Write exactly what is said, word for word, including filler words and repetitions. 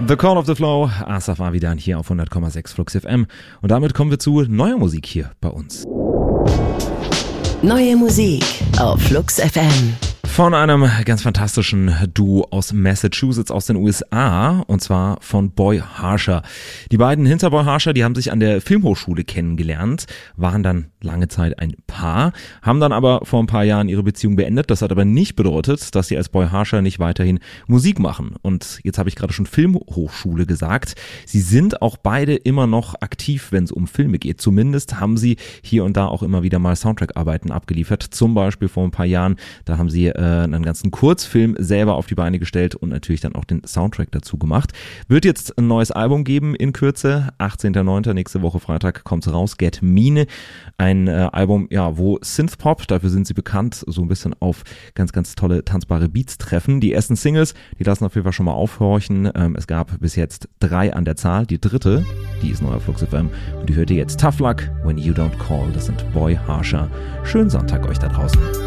The Call of the Flow, Asaf Avidan hier auf hundert Komma sechs Flux F M. Und damit kommen wir zu neuer Musik hier bei uns. Neue Musik auf Flux F M. Von einem ganz fantastischen Duo aus Massachusetts, aus den U S A, und zwar von Boy Harsher. Die beiden hinter Boy Harsher, die haben sich an der Filmhochschule kennengelernt, waren dann lange Zeit ein Paar, haben dann aber vor ein paar Jahren ihre Beziehung beendet. Das hat aber nicht bedeutet, dass sie als Boy Harsher nicht weiterhin Musik machen. Und jetzt habe ich gerade schon Filmhochschule gesagt. Sie sind auch beide immer noch aktiv, wenn es um Filme geht. Zumindest haben sie hier und da auch immer wieder mal Soundtrack-Arbeiten abgeliefert. Zum Beispiel vor ein paar Jahren, da haben sie äh, einen ganzen Kurzfilm selber auf die Beine gestellt und natürlich dann auch den Soundtrack dazu gemacht. Wird jetzt ein neues Album geben in Kürze. achtzehnter neunter nächste Woche Freitag kommt's raus. Get Mine. Ein äh, Album, ja, wo Synthpop, dafür sind sie bekannt, so ein bisschen auf ganz, ganz tolle tanzbare Beats treffen. Die ersten Singles, die lassen auf jeden Fall schon mal aufhorchen. Ähm, es gab bis jetzt drei an der Zahl. Die dritte, die ist neu auf Flux F M. Und die hört ihr jetzt. Tough Luck When You Don't Call. Das sind Boy Harsher. Schönen Sonntag euch da draußen.